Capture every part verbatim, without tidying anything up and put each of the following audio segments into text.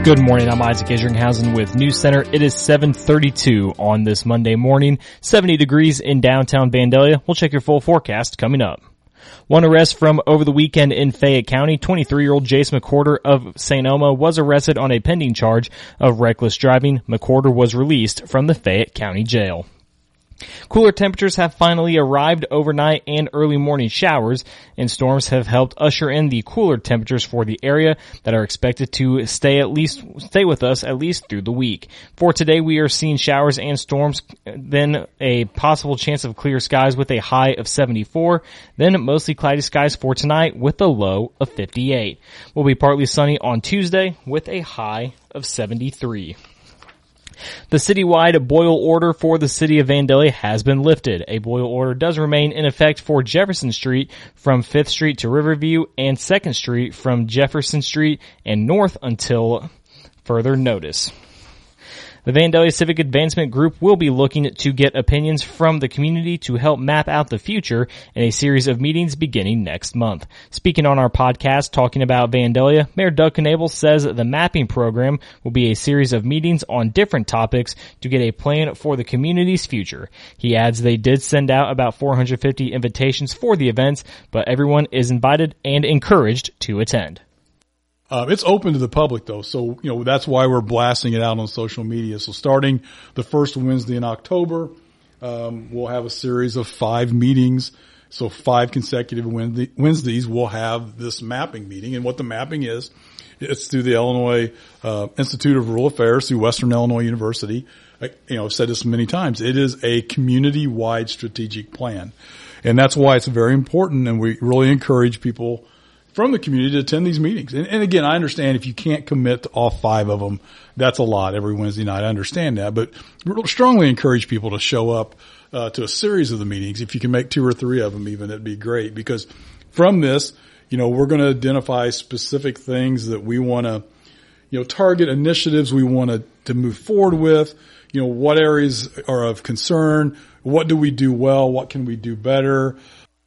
Good morning, I'm Isaac Isringhausen with News Center. It is seven thirty-two on this Monday morning, seventy degrees in downtown Vandalia. We'll check your full forecast coming up. One arrest from over the weekend in Fayette County. twenty-three-year-old Jace McWhorter of Saint Elmo was arrested on a pending charge of reckless driving. McWhorter was released from the Fayette County Jail. Cooler temperatures have finally arrived overnight, and early morning showers and storms have helped usher in the cooler temperatures for the area that are expected to stay at least stay with us at least through the week. For today, we are seeing showers and storms, then a possible chance of clear skies with a high of seventy-four, then mostly cloudy skies for tonight with a low of fifty-eight. We'll be partly sunny on Tuesday with a high of seventy-three. The citywide boil order for the city of Vandalia has been lifted. A boil order does remain in effect for Jefferson Street from fifth Street to Riverview and second Street from Jefferson Street and north until further notice. The Vandalia Civic Advancement Group will be looking to get opinions from the community to help map out the future in a series of meetings beginning next month. Speaking on our podcast talking about Vandalia, Mayor Doug Knable says the mapping program will be a series of meetings on different topics to get a plan for the community's future. He adds they did send out about four hundred fifty invitations for the events, but everyone is invited and encouraged to attend. Uh, it's open to the public though, so, you know, that's why we're blasting it out on social media. So starting the first Wednesday in October, um, we'll have a series of five meetings. So five consecutive Wednesday, Wednesdays we'll have this mapping meeting. And what the mapping is, it's through the Illinois, uh, Institute of Rural Affairs, through Western Illinois University. I, you know, I've said this many times. It is a community-wide strategic plan. And that's why it's very important, and we really encourage people from the community to attend these meetings. And, and again, I understand if you can't commit to all five of them, that's a lot every Wednesday night. I understand that, but strongly encourage people to show up uh, to a series of the meetings. If you can make two or three of them even, it'd be great, because from this, you know, we're going to identify specific things that we want to, you know, target initiatives we want to, to move forward with. You know, what areas are of concern? What do we do well? What can we do better?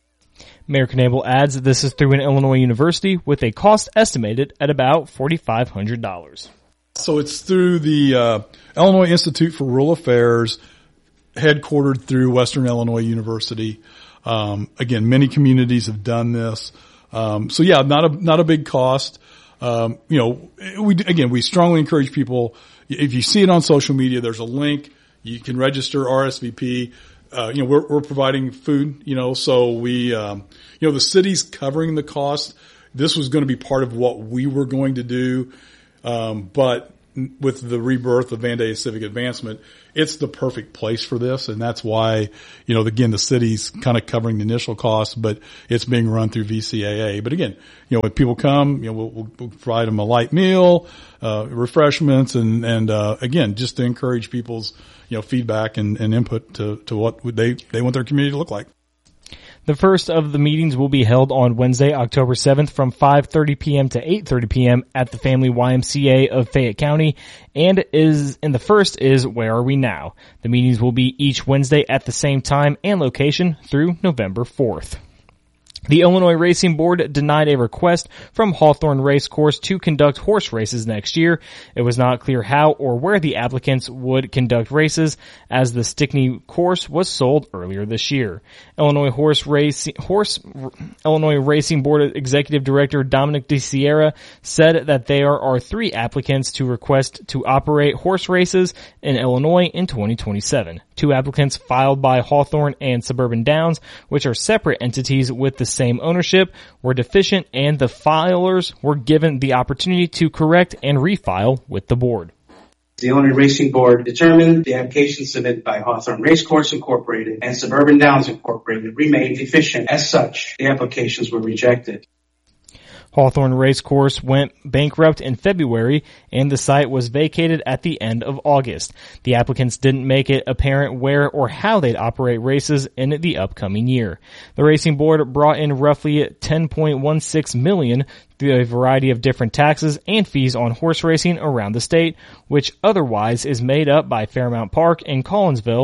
Mayor Knable adds that this is through an Illinois university with a cost estimated at about four thousand five hundred dollars. So it's through the uh, Illinois Institute for Rural Affairs, headquartered through Western Illinois University. Um, again, many communities have done this. Um, so yeah, not a not a big cost. Um, you know, we again we strongly encourage people. If you see it on social media, there's a link. You can register R S V P. Uh, you know, we're, we're providing food, you know, so we, um, you know, the city's covering the cost. This was going to be part of what we were going to do. Um, but with the rebirth of Vandalia Civic Advancement, it's the perfect place for this. And that's why, you know, again, the city's kind of covering the initial costs, but it's being run through V C A A. But again, you know, when people come, you know, we'll, we'll, we'll provide them a light meal, uh, refreshments, and, and, uh, again, just to encourage people's, you know, feedback and, and input to, to what they, they want their community to look like. The first of the meetings will be held on Wednesday, October seventh from five thirty p.m. to eight thirty p.m. at the Family Y M C A of Fayette County, and is, and the first is Where Are We Now? The meetings will be each Wednesday at the same time and location through November fourth. The Illinois Racing Board denied a request from Hawthorne Racecourse to conduct horse races next year. It was not clear how or where the applicants would conduct races, as the Stickney course was sold earlier this year. Illinois Horse Race, Horse, Illinois Racing Board Executive Director Dominic DeSierra said that there are three applicants to request to operate horse races in Illinois in twenty twenty-seven. Two applicants filed by Hawthorne and Suburban Downs, which are separate entities with the same ownership, were deficient, and the filers were given the opportunity to correct and refile with the board. The Illinois Racing Board determined the application submitted by Hawthorne Racecourse Incorporated and Suburban Downs Incorporated remained deficient. As such, the applications were rejected. Hawthorne Racecourse went bankrupt in February, and the site was vacated at the end of August. The applicants didn't make it apparent where or how they'd operate races in the upcoming year. The Racing Board brought in roughly ten point one six million dollars through a variety of different taxes and fees on horse racing around the state, which otherwise is made up by Fairmount Park in Collinsville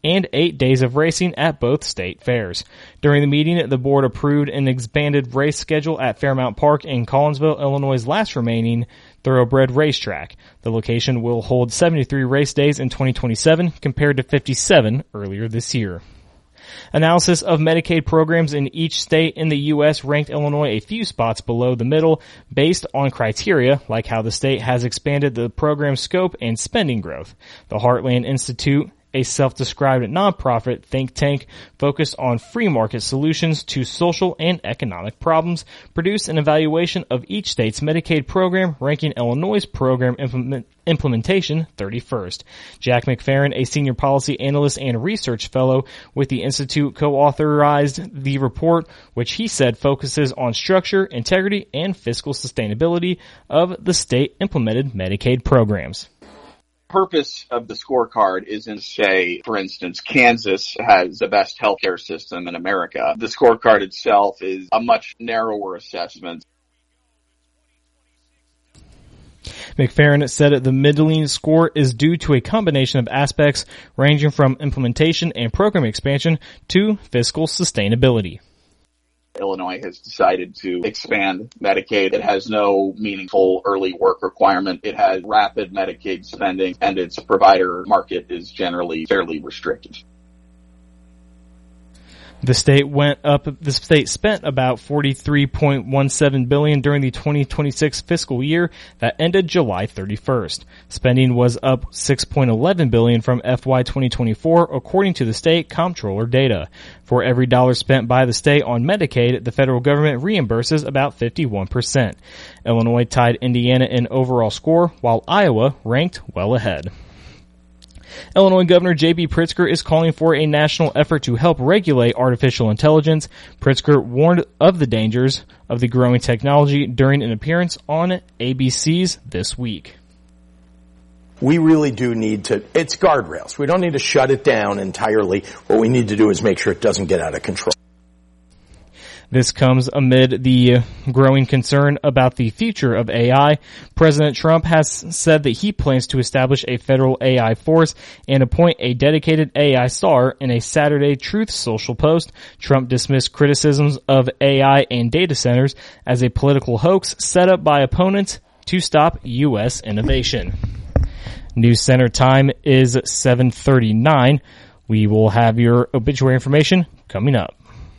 and eight days of racing at both state fairs. During the meeting, the board approved an expanded race schedule at Fairmount Park in Collinsville, Illinois' last remaining thoroughbred racetrack. The location will hold seventy-three race days in twenty twenty-seven compared to fifty-seven earlier this year. Analysis of Medicaid programs in each state in the U S ranked Illinois a few spots below the middle based on criteria like how the state has expanded the program scope and spending growth. The Heartland Institute, a self-described nonprofit think tank focused on free market solutions to social and economic problems, produced an evaluation of each state's Medicaid program, ranking Illinois' program implement, implementation thirty-first. Jack McFerrin, a senior policy analyst and research fellow with the Institute, co-authorized the report, which he said focuses on structure, integrity, and fiscal sustainability of the state-implemented Medicaid programs. Purpose of the scorecard isn't to say, for instance, Kansas has the best healthcare system in America. The scorecard itself is a much narrower assessment. McFerrin said that the middling score is due to a combination of aspects ranging from implementation and program expansion to fiscal sustainability. Illinois has decided to expand Medicaid. It has no meaningful early work requirement. It has rapid Medicaid spending, and its provider market is generally fairly restricted. The state went up, the state spent about forty-three point one seven billion dollars during the twenty twenty-six fiscal year that ended July thirty-first. Spending was up six point one one billion dollars from F Y twenty twenty-four, according to the state comptroller data. For every dollar spent by the state on Medicaid, the federal government reimburses about fifty-one percent. Illinois tied Indiana in overall score, while Iowa ranked well ahead. Illinois Governor J B Pritzker is calling for a national effort to help regulate artificial intelligence. Pritzker warned of the dangers of the growing technology during an appearance on A B C's This Week. We really do need to, it's guardrails. We don't need to shut it down entirely. What we need to do is make sure it doesn't get out of control. This comes amid the growing concern about the future of A I. President Trump has said that he plans to establish a federal A I force and appoint a dedicated A I star. In a Saturday Truth Social post, Trump dismissed criticisms of A I and data centers as a political hoax set up by opponents to stop U S innovation. News Center time is seven thirty-nine. We will have your obituary information coming up.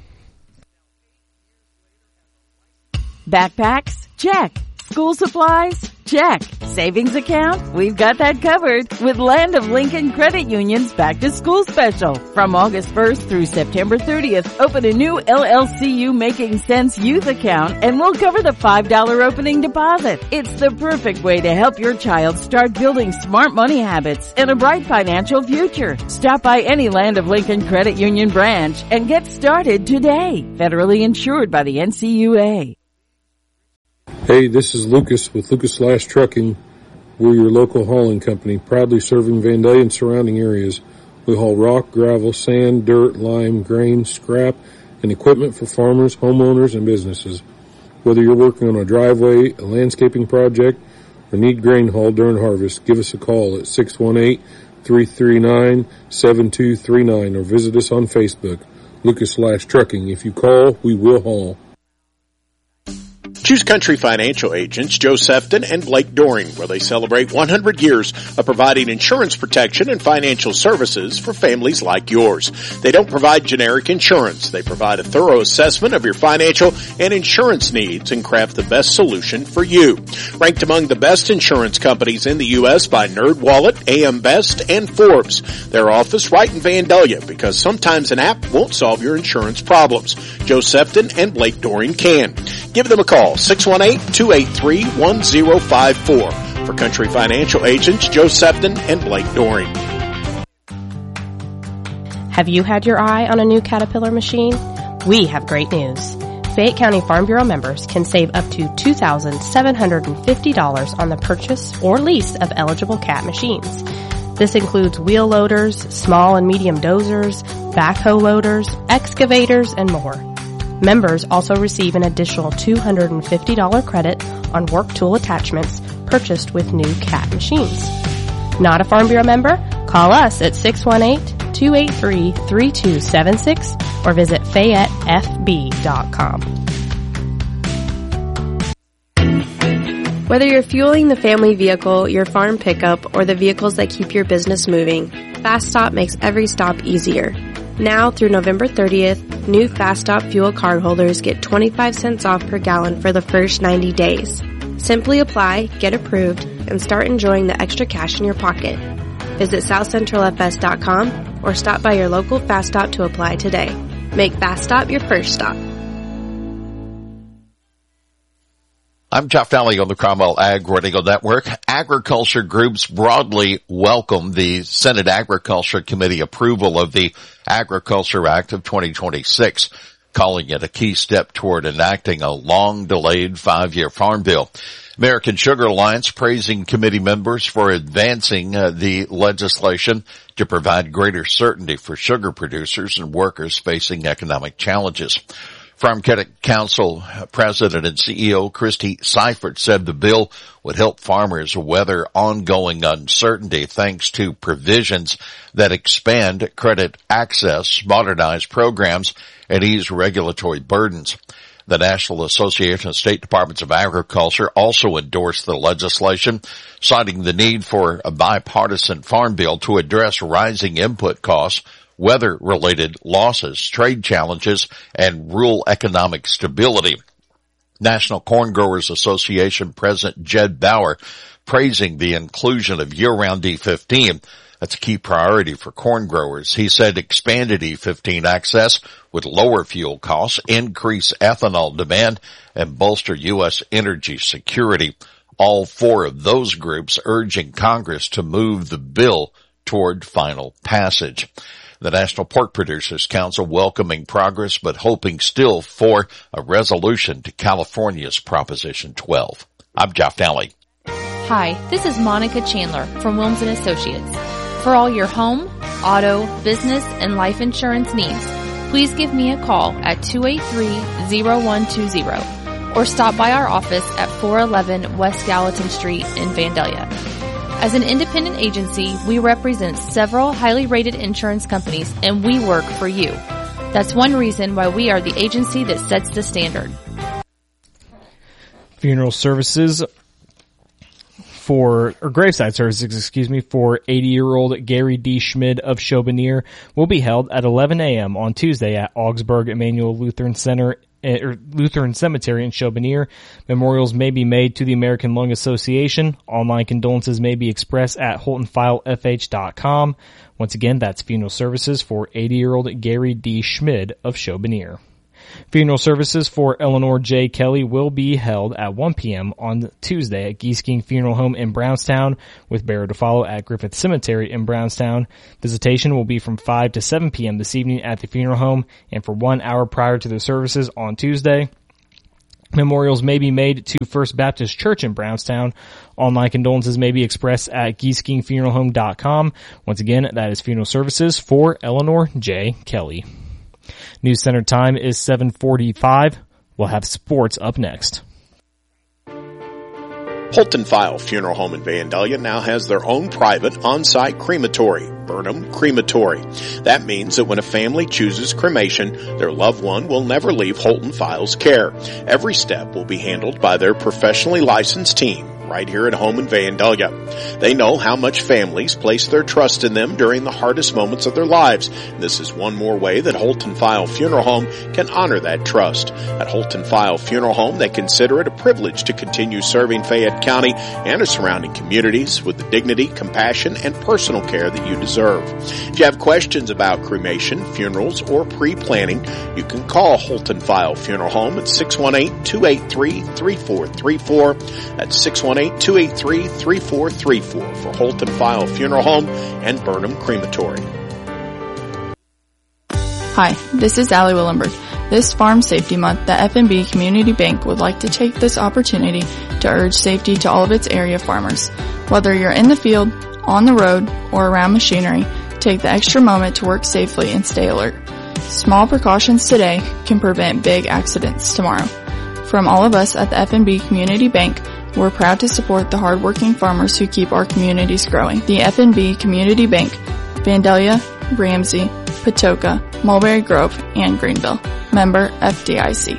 Backpacks? Check. School supplies? Check. Savings account? We've got that covered with Land of Lincoln Credit Union's Back to School Special. From August first through September thirtieth, open a new L L C U Making Sense Youth account and we'll cover the five dollars opening deposit. It's the perfect way to help your child start building smart money habits and a bright financial future. Stop by any Land of Lincoln Credit Union branch and get started today. Federally insured by the N C U A. Hey, this is Lucas with Lucas Slash Trucking. We're your local hauling company, proudly serving Vandalia and surrounding areas. We haul rock, gravel, sand, dirt, lime, grain, scrap, and equipment for farmers, homeowners, and businesses. Whether you're working on a driveway, a landscaping project, or need grain hauled during harvest, give us a call at six one eight, three three nine, seven two three nine or visit us on Facebook, Lucas Slash Trucking. If you call, we will haul. Choose Country Financial agents Joe Sefton and Blake Doring, where they celebrate one hundred years of providing insurance protection and financial services for families like yours. They don't provide generic insurance. They provide a thorough assessment of your financial and insurance needs and craft the best solution for you. Ranked among the best insurance companies in the U S by NerdWallet, A M Best, and Forbes. Their office right in Vandalia, because sometimes an app won't solve your insurance problems. Joe Sefton and Blake Doring can. Give them a call, six one eight, two eight three, one zero five four. For Country Financial agents Joe Sefton and Blake Doring. Have you had your eye on a new Caterpillar machine? We have great news. Fayette County Farm Bureau members can save up to two thousand seven hundred fifty dollars on the purchase or lease of eligible Cat machines. This includes wheel loaders, small and medium dozers, backhoe loaders, excavators, and more. Members also receive an additional two hundred fifty dollars credit on work tool attachments purchased with new Cat machines. Not a Farm Bureau member? Call us at six one eight, two eight three, three two seven six or visit Fayette F B dot com. Whether you're fueling the family vehicle, your farm pickup, or the vehicles that keep your business moving, Fast Stop makes every stop easier. Now through November thirtieth, new Fast Stop fuel cardholders get twenty-five cents off per gallon for the first ninety days. Simply apply, get approved, and start enjoying the extra cash in your pocket. Visit south central f s dot com or stop by your local Fast Stop to apply today. Make Fast Stop your first stop. I'm Jeff Daly on the Cromwell Ag Radio Network. Agriculture groups broadly welcome the Senate Agriculture Committee approval of the Agriculture Act of twenty twenty-six, calling it a key step toward enacting a long-delayed five-year farm bill. American Sugar Alliance praising committee members for advancing uh, the legislation to provide greater certainty for sugar producers and workers facing economic challenges. Farm Credit Council President and C E O Christy Seifert said the bill would help farmers weather ongoing uncertainty thanks to provisions that expand credit access, modernize programs, and ease regulatory burdens. The National Association of State Departments of Agriculture also endorsed the legislation, citing the need for a bipartisan farm bill to address rising input costs, weather-related losses, trade challenges, and rural economic stability. National Corn Growers Association President Jed Bauer praising the inclusion of year-round E fifteen. That's a key priority for corn growers. He said expanded E fifteen access would lower fuel costs, increase ethanol demand, and bolster U S energy security. All four of those groups urging Congress to move the bill toward final passage. The National Pork Producers Council welcoming progress but hoping still for a resolution to California's Proposition twelve. I'm Jeff Daly. Hi, this is Monica Chandler from Wilms and Associates. For all your home, auto, business, and life insurance needs, please give me a call at two eight three, zero one two zero or stop by our office at four eleven West Gallatin Street in Vandalia. As an independent agency, we represent several highly rated insurance companies and we work for you. That's one reason why we are the agency that sets the standard. Funeral services for, or graveside services, excuse me, for eighty-year-old Gary D. Schmid of Chauboneer will be held at eleven a.m. on Tuesday at Augsburg Emmanuel Lutheran Center or Lutheran Cemetery in Chauboneer. Memorials may be made to the American Lung Association. Online condolences may be expressed at holton file f h dot com. Once again, that's funeral services for eighty-year-old Gary D. Schmid of Chauboneer. Funeral services for Eleanor J. Kelly will be held at one p.m. on Tuesday at Geese King Funeral Home in Brownstown, with burial to follow at Griffith Cemetery in Brownstown. Visitation will be from five to seven p.m. this evening at the funeral home and for one hour prior to the services on Tuesday. Memorials may be made to First Baptist Church in Brownstown. Online condolences may be expressed at geese king funeral home dot com. Once again, that is funeral services for Eleanor J. Kelly. News Center time is seven forty-five. We'll have sports up next. Holton File Funeral Home in Vandalia now has their own private on-site crematory, Burnham Crematory. That means that when a family chooses cremation, their loved one will never leave Holton File's care. Every step will be handled by their professionally licensed team right here at home in Vandalia. They know how much families place their trust in them during the hardest moments of their lives. This is one more way that Holton File Funeral Home can honor that trust. At Holton File Funeral Home, they consider it a privilege to continue serving Fayette County and its surrounding communities with the dignity, compassion, and personal care that you deserve. If you have questions about cremation, funerals, or pre-planning, you can call Holton File Funeral Home at six one eight, two eight three, three four three four. That's six one eight, two eight three, three four three four for Holton File Funeral Home and Burnham Crematory. Hi, this is Allie Willenberg. This Farm Safety Month, the F N B Community Bank would like to take this opportunity to urge safety to all of its area farmers. Whether you're in the field, on the road, or around machinery, take the extra moment to work safely and stay alert. Small precautions today can prevent big accidents tomorrow. From all of us at the F N B Community Bank, we're proud to support the hardworking farmers who keep our communities growing. The F N B Community Bank, Vandalia, Ramsey, Patoka, Mulberry Grove, and Greenville. Member F D I C.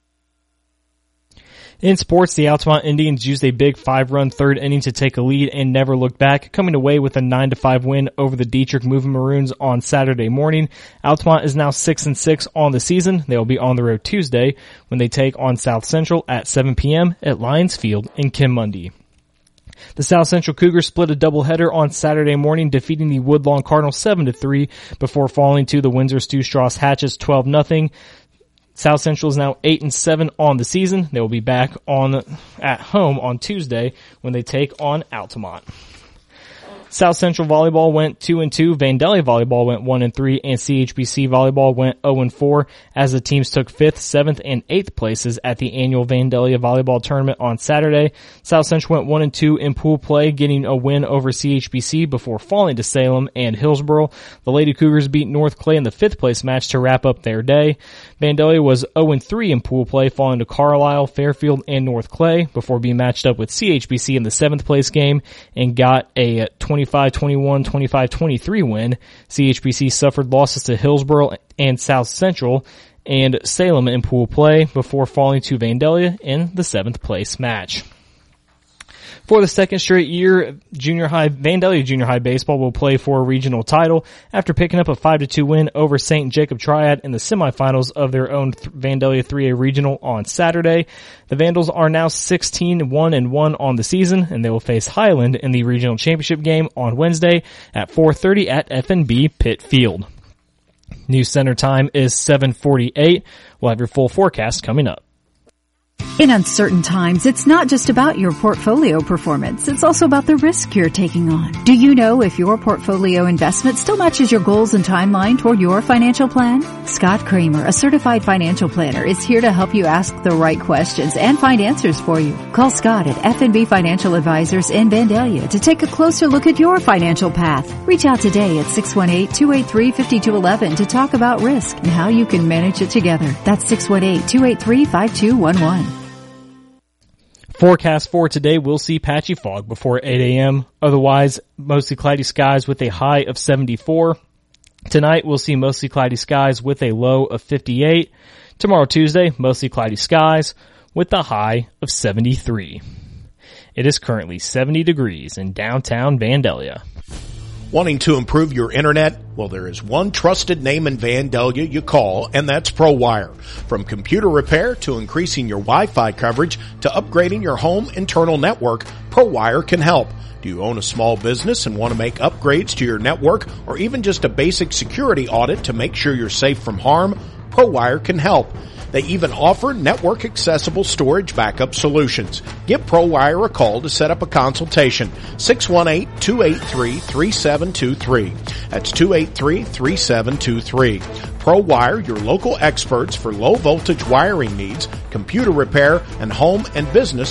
In sports, the Altamont Indians used a big five-run third inning to take a lead and never looked back, coming away with a nine to five win over the Dietrich Moving Maroons on Saturday morning. Altamont is now six and six on the season. They will be on the road Tuesday when they take on South Central at seven p.m. at Lions Field in Kim-Mundy. The South Central Cougars split a doubleheader on Saturday morning, defeating the Woodlawn Cardinals seven to three before falling to the Windsor Stu Strauss Hatchets twelve nothing. South Central is now eight and seven on the season. They will be back on at home on Tuesday when they take on Altamont. South Central Volleyball went two and two, Vandalia Volleyball went one and three, and C H B C Volleyball went oh and four as the teams took fifth, seventh, and eighth places at the annual Vandalia Volleyball Tournament on Saturday. South Central went one and two in pool play, getting a win over C H B C before falling to Salem and Hillsboro. The Lady Cougars beat North Clay in the fifth place match to wrap up their day. Vandalia was oh and three in pool play, falling to Carlisle, Fairfield, and North Clay before being matched up with C H B C in the seventh place game and got a twenty-five twenty-one, twenty-five twenty-three win. C H B C suffered losses to Hillsboro and South Central and Salem in pool play before falling to Vandalia in the seventh place match. For the second straight year, junior high, Vandalia Junior High Baseball will play for a regional title after picking up a five to two win over Saint Jacob Triad in the semifinals of their own Vandalia three A regional on Saturday. The Vandals are now sixteen one and one on the season, and they will face Highland in the regional championship game on Wednesday at four thirty at F N B Pitt Field. News Center time is seven forty-eight. We'll have your full forecast coming up. In uncertain times, it's not just about your portfolio performance. It's also about the risk you're taking on. Do you know if your portfolio investment still matches your goals and timeline toward your financial plan? Scott Kramer, a certified financial planner, is here to help you ask the right questions and find answers for you. Call Scott at F N B Financial Advisors in Vandalia to take a closer look at your financial path. Reach out today at six one eight, two eight three, five two one one to talk about risk and how you can manage it together. That's six one eight, two eight three, five two one one. Forecast for today, we'll see patchy fog before eight a.m. Otherwise, mostly cloudy skies with a high of seventy-four. Tonight, we'll see mostly cloudy skies with a low of fifty-eight. Tomorrow, Tuesday, mostly cloudy skies with a high of seventy-three. It is currently seventy degrees in downtown Vandalia. Wanting to improve your internet? Well, there is one trusted name in Vandalia you call, and that's ProWire. From computer repair to increasing your Wi-Fi coverage to upgrading your home internal network, ProWire can help. Do you own a small business and want to make upgrades to your network or even just a basic security audit to make sure you're safe from harm? ProWire can help. They even offer network-accessible storage backup solutions. Give ProWire a call to set up a consultation. six one eight, two eight three, three seven two three. That's two eight three, three seven two three. ProWire, your local experts for low-voltage wiring needs, computer repair, and home and business